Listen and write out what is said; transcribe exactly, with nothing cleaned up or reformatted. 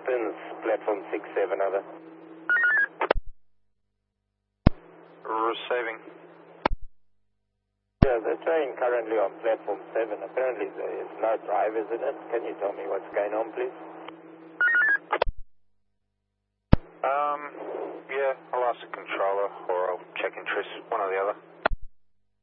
Athens, platform six seven, over. Receiving. Yeah, the train currently on platform seven. Apparently there is no drivers in it. Can you tell me what's going on, please? Um, yeah, I'll ask the controller or I'll check interest, one or the other.